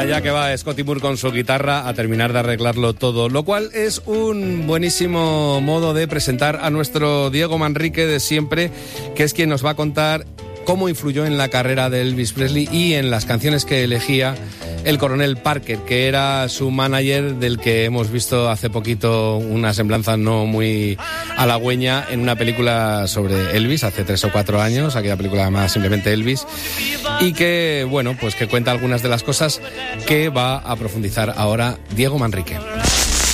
Allá que va Scotty Moore con su guitarra a terminar de arreglarlo todo, lo cual es un buenísimo modo de presentar a nuestro Diego Manrique de siempre, que es quien nos va a contar cómo influyó en la carrera de Elvis Presley y en las canciones que elegía el coronel Parker, que era su manager, del que hemos visto hace poquito una semblanza no muy halagüeña en una película sobre Elvis, hace 3 o 4 años, aquella película llamada simplemente Elvis, y que, bueno, pues que cuenta algunas de las cosas que va a profundizar ahora Diego Manrique.